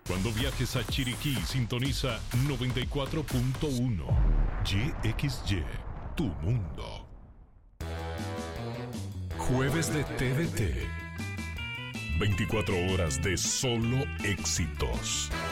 Cuando viajes a Chiriquí, sintoniza 94.1 YXY, tu mundo. Jueves de TVT. 24 horas de solo éxitos.